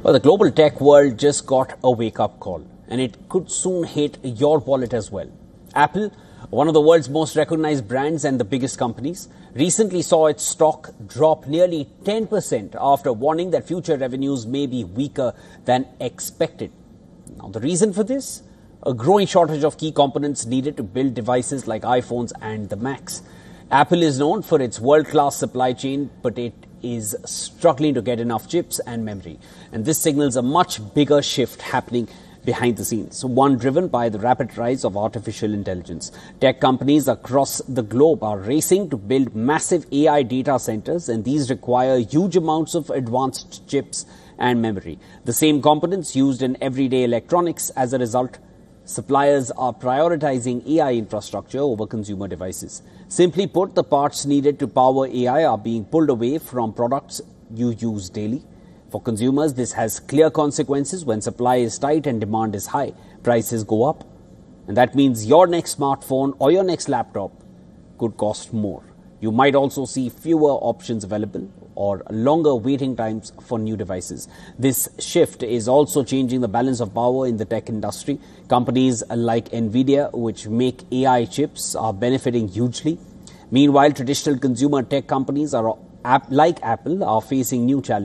Well, the global tech world just got a wake-up call, and it could soon hit your wallet as well. Apple, one of the world's most recognized brands and the biggest companies, recently saw its stock drop nearly 10% after warning that future revenues may be weaker than expected. Now, the reason for this? A growing shortage of key components needed to build devices like iPhones and the Macs. Apple is known for its world-class supply chain, but it is struggling to get enough chips and memory. And this signals a much bigger shift happening behind the scenes, one driven by the rapid rise of artificial intelligence. Tech companies across the globe are racing to build massive AI data centers, and these require huge amounts of advanced chips and memory, the same components used in everyday electronics. As a result, suppliers are prioritizing AI infrastructure over consumer devices. Simply put, the parts needed to power AI are being pulled away from products you use daily. For consumers, this has clear consequences. When supply is tight and demand is high, prices go up. And that means your next smartphone or your next laptop could cost more. You might also see fewer options available or longer waiting times for new devices. This shift is also changing the balance of power in the tech industry. Companies like Nvidia, which make AI chips, are benefiting hugely. Meanwhile, traditional consumer tech companies like Apple are facing new challenges.